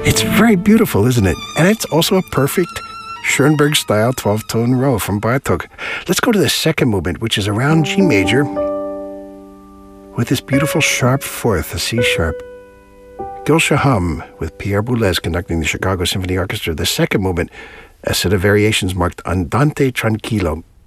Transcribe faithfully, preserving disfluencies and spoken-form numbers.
It's very beautiful, isn't it? And it's also a perfect Schoenberg-style twelve-tone row from Bartók. Let's go to the second movement, which is around G major, with this beautiful sharp fourth, a C sharp. Gülşah Hum, with Pierre Boulez conducting the Chicago Symphony Orchestra. The second movement, a set of variations marked Andante Tranquillo.